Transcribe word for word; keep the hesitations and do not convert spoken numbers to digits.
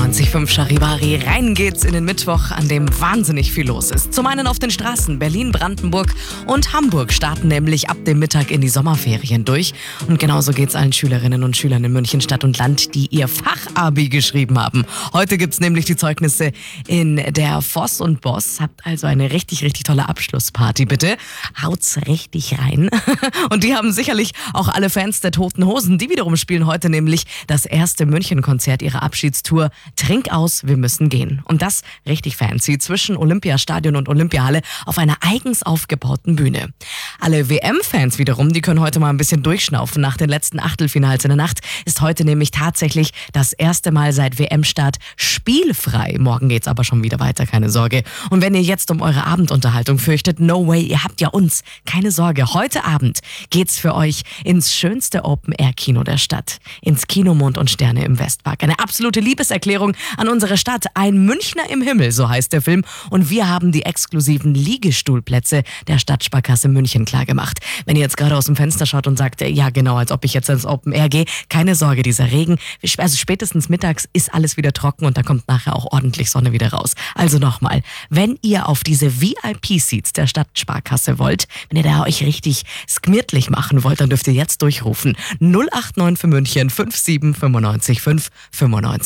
fünfundneunzig Komma fünf Charivari. Rein geht's in den Mittwoch, an dem wahnsinnig viel los ist. Zum einen auf den Straßen. Berlin, Brandenburg und Hamburg starten nämlich ab dem Mittag in die Sommerferien durch. Und genauso geht's allen Schülerinnen und Schülern in München Stadt und Land, die ihr Fachabi geschrieben haben. Heute gibt's nämlich die Zeugnisse in der Voss und Boss. Habt also eine richtig, richtig tolle Abschlussparty, bitte. Haut's richtig rein. Und die haben sicherlich auch alle Fans der Toten Hosen. Die wiederum spielen heute nämlich das erste München-Konzert ihrer Abschiedstour Trink aus, wir müssen gehen. Und das richtig fancy zwischen Olympiastadion und Olympiahalle auf einer eigens aufgebauten Bühne. Alle W M-Fans wiederum, die können heute mal ein bisschen durchschnaufen. Nach den letzten Achtelfinals in der Nacht ist heute nämlich tatsächlich das erste Mal seit W M-Start spielfrei. Morgen geht's aber schon wieder weiter, keine Sorge. Und wenn ihr jetzt um eure Abendunterhaltung fürchtet, no way, ihr habt ja uns. Keine Sorge, heute Abend geht's für euch ins schönste Open-Air-Kino der Stadt. Ins Kino Mond und Sterne im Westpark. Eine absolute Liebeserklärung an unsere Stadt. Ein Münchner im Himmel, so heißt der Film. Und wir haben die exklusiven Liegestuhlplätze der Stadtsparkasse München klargemacht. Wenn ihr jetzt gerade aus dem Fenster schaut und sagt, ja genau, als ob ich jetzt ins Open Air gehe, keine Sorge, dieser Regen, also spätestens mittags ist alles wieder trocken und da kommt nachher auch ordentlich Sonne wieder raus. Also nochmal, wenn ihr auf diese V I P-Seats der Stadtsparkasse wollt, wenn ihr da euch richtig gemütlich machen wollt, dann dürft ihr jetzt durchrufen null acht neun für München fünf sieben neun fünf fünf fünfundneunzig.